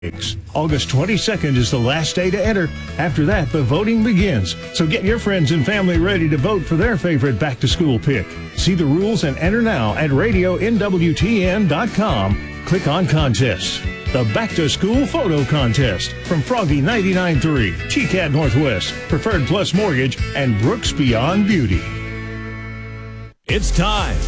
August 22nd is the last day to enter. After that, the voting begins. So get your friends and family ready to vote for their favorite back-to-school pick. See the rules and enter now at radionwtn.com. Click on contests. The Back-to-School Photo Contest from Froggy 99.3, TCAT Northwest, Preferred Plus Mortgage, and Brooks Beyond Beauty. It's time